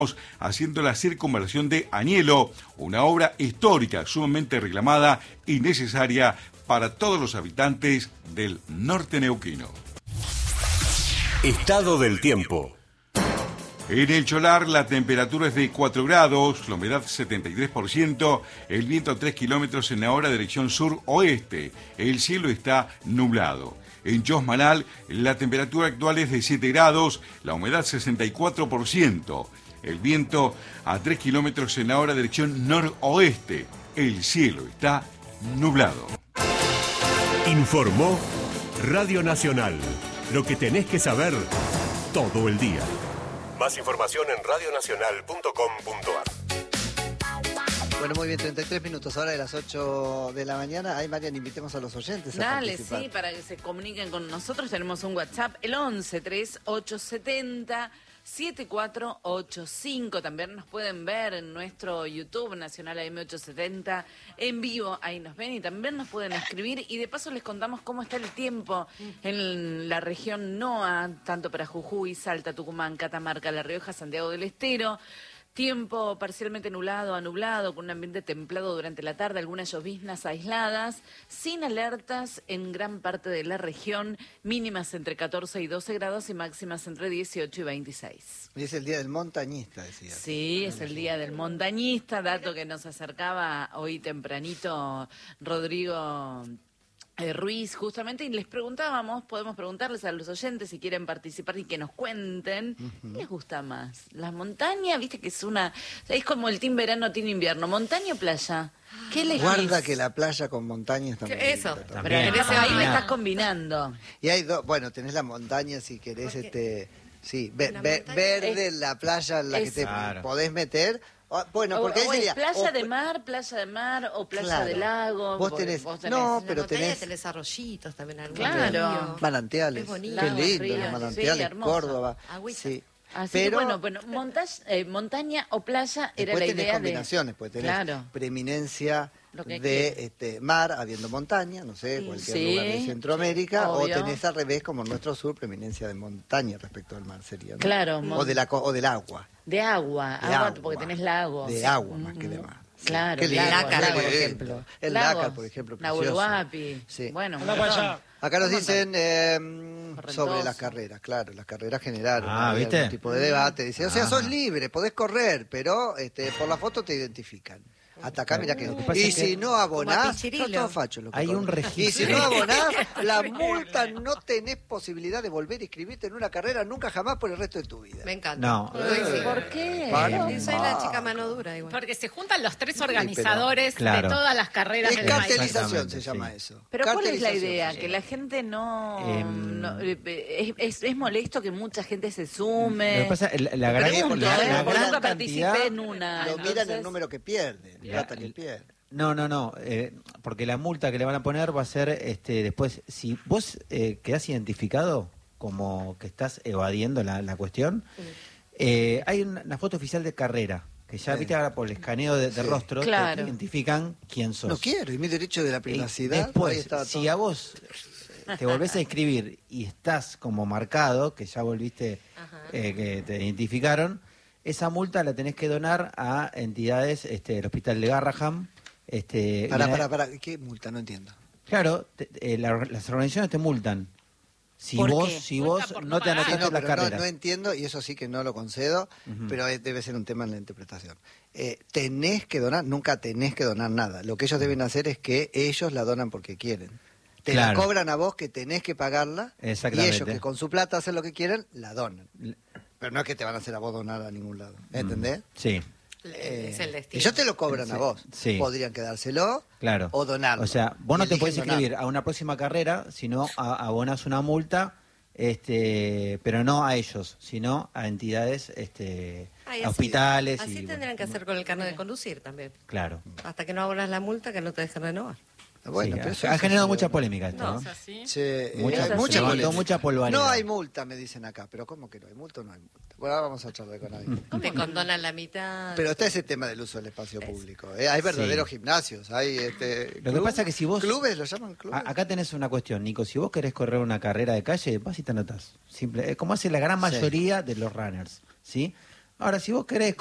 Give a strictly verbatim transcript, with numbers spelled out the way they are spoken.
haciendo la circunvalación de Añelo, una obra histórica sumamente reclamada y necesaria para todos los habitantes del norte neuquino. Estado del tiempo. En el Cholar la temperatura es de cuatro grados, la humedad setenta y tres por ciento, el viento a tres kilómetros en la hora dirección sur-oeste, el cielo está nublado. En Chosmalal la temperatura actual es de siete grados, la humedad sesenta y cuatro por ciento, el viento a tres kilómetros en la hora dirección noroeste, el cielo está nublado. Informó Radio Nacional, lo que tenés que saber todo el día. Más información en radio nacional punto com punto ar. Bueno, muy bien, treinta y tres minutos, ahora de las ocho de la mañana. Ay, Marian, invitemos a los oyentes a Dale, participar. sí, para que se comuniquen con nosotros. Tenemos un WhatsApp, el once treinta y ocho setenta setenta y cuatro ochenta y cinco. También nos pueden ver en nuestro YouTube, Nacional A M ochocientos setenta, en vivo. Ahí nos ven y también nos pueden escribir. Y de paso les contamos cómo está el tiempo en la región N O A, tanto para Jujuy, Salta, Tucumán, Catamarca, La Rioja, Santiago del Estero. Tiempo parcialmente nublado a nublado, con un ambiente templado durante la tarde, algunas lloviznas aisladas, sin alertas en gran parte de la región, mínimas entre catorce y doce grados y máximas entre dieciocho y veintiséis. Y es el día del montañista, decía. Sí, es el día del montañista, dato que nos acercaba hoy tempranito Rodrigo Eh, Ruiz, justamente, y les preguntábamos, podemos preguntarles a los oyentes si quieren participar y que nos cuenten, uh-huh. ¿Qué les gusta más? ¿La montaña? Viste que es una... Es como el team verano, team invierno. ¿Montaña o playa? ¿Qué elegís? Guarda que la playa con montaña está muy Eso, linda, también. Pero ahí me estás combinando. Y hay dos, bueno, tenés la montaña si querés, este... Sí, ve, ve, verde, es, la playa en la es, que te claro. podés meter... Bueno, porque o, ahí sería... O playa o, de mar, playa de mar o playa claro. de lago. Vos tenés... Vos tenés no, pero tenés... tenés arroyitos también. Claro. Manantiales. Qué lindo, ríos, los manantiales, sí, Córdoba. Sí. Así pero, que bueno, bueno montaña, eh, montaña o playa era la idea de... Después tenés combinaciones, pues tenés claro. preeminencia de este mar habiendo montaña, no sé, cualquier sí, lugar de Centroamérica, sí, o tenés al revés, como en nuestro sur, preeminencia de montaña respecto al mar sería, ¿no? Claro. O, de la, o del agua. De agua, de agua, agua, porque tenés lago. De sí. agua más mm-hmm. que de mar. Sí. Claro, el Lácar, por ejemplo. El Lácar, por ejemplo, precioso. Nahuelhuapi. Sí. Bueno, acá nos dicen eh, sobre las carreras, claro, las carreras generaron ah, ¿viste? algún tipo de debate. Dice, o sea, sos libre, podés correr, pero este, por la foto te identifican. Hasta acá, mira que... Uh, y si no abonás, son todos fachos. Hay un registro. Y si no abonás, la multa, no tenés posibilidad de volver a inscribirte en una carrera nunca jamás por el resto de tu vida. Me encanta. No. Eh, ¿Por qué? Eh, soy la chica mano dura igual. Porque se juntan los tres organizadores sí, pero, claro. de todas las carreras del país. Cartelización se llama sí. eso. Pero ¿cuál es la idea? Sí. Que la gente no... Eh, no es, es, es molesto que mucha gente se sume. Lo que pasa, la, la gran, pregunto, la, ¿eh? la gran nunca cantidad, participé en una. Lo entonces... miran el número que pierden, el plata que pierden. No, no, no, eh, porque la multa que le van a poner va a ser este después, si vos eh, quedás identificado como que estás evadiendo la, la cuestión, sí. eh, hay una, una foto oficial de carrera, que ya, sí. viste, ahora por el escaneo de, de sí. rostro, claro. te identifican quién sos. No quiero, y mi derecho de la privacidad. Y después, si a vos te volvés a inscribir y estás como marcado, que ya volviste, eh, que te identificaron, esa multa la tenés que donar a entidades, este, el Hospital de Garraham. Este, pará, una... pará, pará, ¿qué multa? No entiendo. Claro, te, eh, la, las organizaciones te multan. Si vos, si vos no, no te anotaste sí, no, la carrera. No, no entiendo, y eso sí que no lo concedo, uh-huh. pero debe ser un tema en la interpretación. Eh, tenés que donar, nunca tenés que donar nada. Lo que ellos deben hacer es que ellos la donan porque quieren. Te claro. la cobran a vos que tenés que pagarla, y ellos que con su plata hacen lo que quieren, la donan. Pero no es que te van a hacer a vos donar a ningún lado. ¿Entendés? Mm, sí. Eh, es el destino. Ellos te lo cobran sí, a vos. Sí. Podrían quedárselo claro. o donarlo. O sea, vos no te podés inscribir a una próxima carrera, sino a, abonás una multa, este, pero no a ellos, sino a entidades, este, Ay, a así, hospitales. Así y, tendrían que hacer con el carnet de conducir también. Claro. Hasta que no abonas la multa, que no te dejen renovar. Bueno, sí, pero eso ha eso generado sí, mucha ¿no? polémica esto, no, ¿no? ¿Es así? Sí, eh, mucha, hay mucha, mucha, mucha polvareda. No hay multa, me dicen acá, pero ¿cómo que no hay multa o no hay multa? Bueno, ahora vamos a charlar con alguien. Te condonan la mitad. Pero está ese tema del uso del espacio público. ¿eh? Hay verdaderos sí. gimnasios, hay este, Lo club, que pasa es que si vos... Clubes, lo llaman clubes. A, acá tenés una cuestión, Nico, si vos querés correr una carrera de calle, vas y te anotás. Simple, como hace la gran mayoría sí. de los runners, ¿sí? Ahora, si vos querés